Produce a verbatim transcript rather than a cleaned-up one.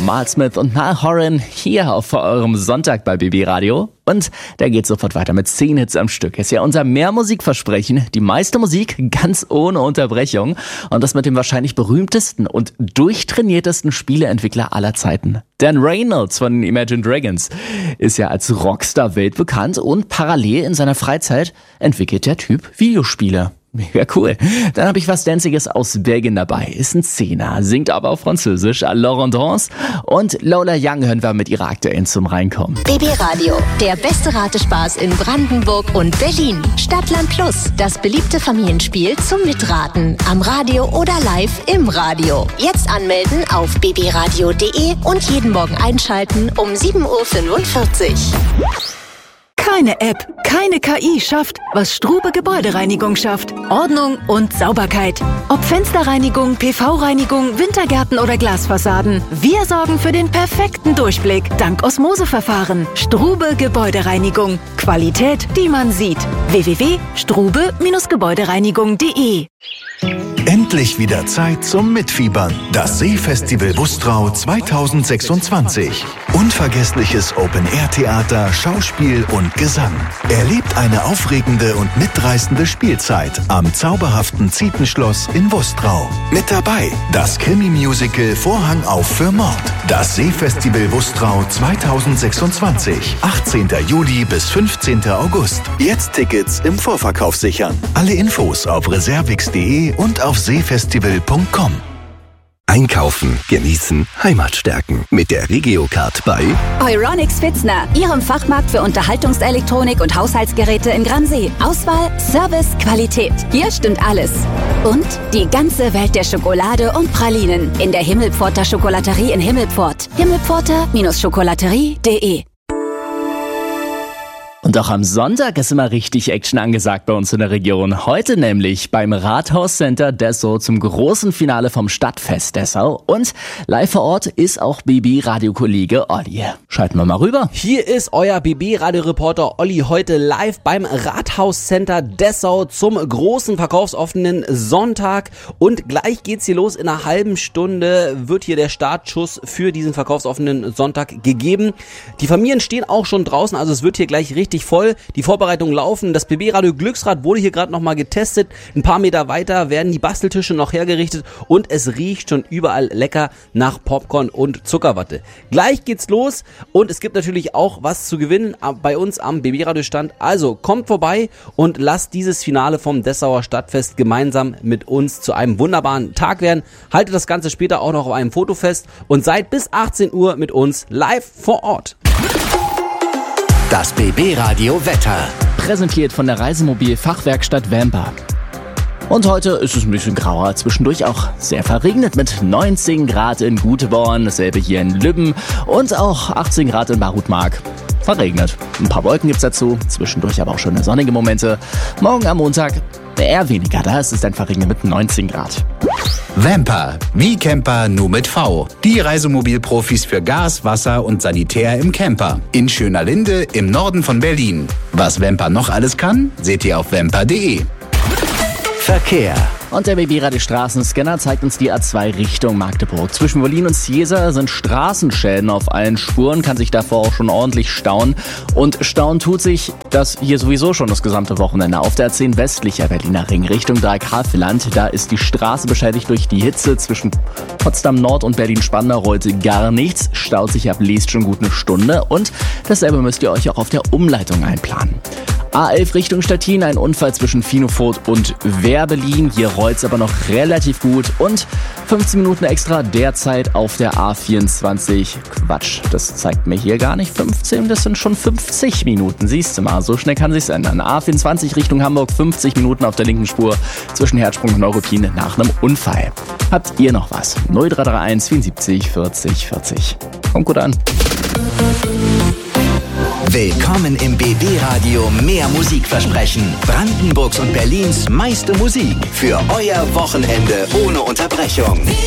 Mal Smith und Niall Horan hier auf eurem Sonntag bei B B Radio. Und der geht sofort weiter mit zehn Hits am Stück. Ist ja unser Mehrmusikversprechen. Die meiste Musik ganz ohne Unterbrechung. Und das mit dem wahrscheinlich berühmtesten und durchtrainiertesten Spieleentwickler aller Zeiten. Dan Reynolds von den Imagine Dragons ist ja als Rockstar weltbekannt und parallel in seiner Freizeit entwickelt der Typ Videospiele. Mega cool. Dann habe ich was Danziges aus Belgien dabei. Ist ein Zehner, singt aber auf Französisch. Laurent Dance und Lola Young hören wir mit ihrer aktuellen zum Reinkommen. B B Radio, der beste Ratespaß in Brandenburg und Berlin. Stadtland Plus, das beliebte Familienspiel zum Mitraten. Am Radio oder live im Radio. Jetzt anmelden auf b b radio punkt d e und jeden Morgen einschalten um sieben Uhr fünfundvierzig. Keine App, keine K I schafft, was Strube Gebäudereinigung schafft. Ordnung und Sauberkeit. Ob Fensterreinigung, P V-Reinigung, Wintergärten oder Glasfassaden. Wir sorgen für den perfekten Durchblick dank Osmoseverfahren. Strube Gebäudereinigung. Qualität, die man sieht. w w w punkt strube Gebäudereinigung punkt d e. Endlich wieder Zeit zum Mitfiebern. Das Seefestival Bustrau zweitausendsechsundzwanzig. Unvergessliches Open-Air-Theater, Schauspiel und Gesang. Erlebt eine aufregende und mitreißende Spielzeit am zauberhaften Zietenschloss in Bustrau. Mit dabei das Krimi-Musical Vorhang auf für Mord. Das Seefestival Bustrau zweitausendsechsundzwanzig. achtzehnten Juli bis fünfzehnten August. Jetzt Tickets im Vorverkauf sichern. Alle Infos auf reservix punkt d e und auf seefestival punkt com. Einkaufen, genießen, Heimat stärken. Mit der Regiocard bei Euronics Pfitzner, Ihrem Fachmarkt für Unterhaltungselektronik und Haushaltsgeräte in Gransee. Auswahl, Service, Qualität. Hier stimmt alles. Und die ganze Welt der Schokolade und Pralinen in der Himmelpforter Schokolaterie in Himmelpfort. himmelpforter Schokolaterie punkt d e. Und auch am Sonntag ist immer richtig Action angesagt bei uns in der Region. Heute nämlich beim Rathauscenter Dessau zum großen Finale vom Stadtfest Dessau. Und live vor Ort ist auch B B-Radio-Kollege Olli. Schalten wir mal rüber. Hier ist euer B B-Radio-Reporter Olli heute live beim Rathauscenter Dessau zum großen verkaufsoffenen Sonntag. Und gleich geht's hier los. In einer halben Stunde wird hier der Startschuss für diesen verkaufsoffenen Sonntag gegeben. Die Familien stehen auch schon draußen, also es wird hier gleich richtig voll. Die Vorbereitungen laufen. Das B B-Radio Glücksrad wurde hier gerade nochmal getestet. Ein paar Meter weiter werden die Basteltische noch hergerichtet und es riecht schon überall lecker nach Popcorn und Zuckerwatte. Gleich geht's los und es gibt natürlich auch was zu gewinnen bei uns am B B-Radio-Stand. Also kommt vorbei und lasst dieses Finale vom Dessauer Stadtfest gemeinsam mit uns zu einem wunderbaren Tag werden. Haltet das Ganze später auch noch auf einem Foto fest und seid bis achtzehn Uhr mit uns live vor Ort. das B B-Radio Wetter. Präsentiert von der Reisemobil-Fachwerkstatt Vamper. Und heute ist es ein bisschen grauer, zwischendurch auch sehr verregnet mit neunzehn Grad in Guteborn, dasselbe hier in Lübben und auch achtzehn Grad in Barutmark. Verregnet. Ein paar Wolken gibt's dazu, zwischendurch aber auch schöne sonnige Momente. Morgen am Montag eher weniger, da ist es dann verregnet mit neunzehn Grad. Vamper, wie Camper nur mit V. Die Reisemobilprofis für Gas, Wasser und Sanitär im Camper. In Schönerlinde im Norden von Berlin. Was Vamper noch alles kann, seht ihr auf vamper punkt d e. Verkehr. Und der B B-Radio-Straßenscanner zeigt uns die A zwei Richtung Magdeburg. Zwischen Berlin und Ciesa sind Straßenschäden auf allen Spuren, kann sich davor auch schon ordentlich stauen. Und stauen tut sich das hier sowieso schon das gesamte Wochenende. Auf der A zehn westlicher Berliner Ring Richtung Dreieck-Havelland, da ist die Straße beschädigt durch die Hitze. Zwischen Potsdam Nord und Berlin-Spandau rollte gar nichts, staut sich ab Liest schon gut eine Stunde. Und dasselbe müsst ihr euch auch auf der Umleitung einplanen. A elf Richtung Stettin, ein Unfall zwischen Finofurt und Werbelin. Hier rollt's aber noch relativ gut. Und fünfzehn Minuten extra derzeit auf der A vierundzwanzig. Quatsch, das zeigt mir hier gar nicht fünfzehn, das sind schon fünfzig Minuten. Siehst du mal, so schnell kann sich's ändern. A vierundzwanzig Richtung Hamburg, fünfzig Minuten auf der linken Spur zwischen Herzsprung und Neuruppin nach einem Unfall. Habt ihr noch was? null drei drei eins vierundsiebzig vierzig vierzig. Kommt gut an. Willkommen im B B-Radio Mehr Musikversprechen. Brandenburgs und Berlins meiste Musik für euer Wochenende ohne Unterbrechung.